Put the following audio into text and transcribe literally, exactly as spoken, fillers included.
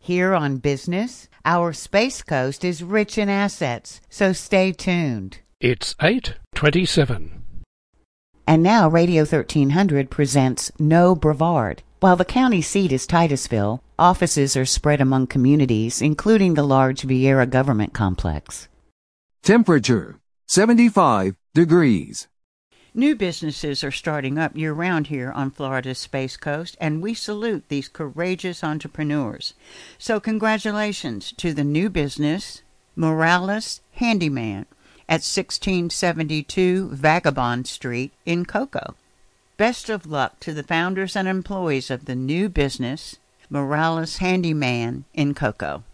Here on Business, our Space Coast is rich in assets, so stay tuned. It's eight twenty-seven. And now Radio thirteen hundred presents No Brevard. While the county seat is Titusville, offices are spread among communities, including the large Viera Government Complex. Temperature, seventy-five degrees. New businesses are starting up year-round here on Florida's Space Coast, and we salute these courageous entrepreneurs. So congratulations to the new business, Morales Handyman, at sixteen seventy-two Vagabond Street in Cocoa. Best of luck to the founders and employees of the new business, Morales Handyman in Cocoa.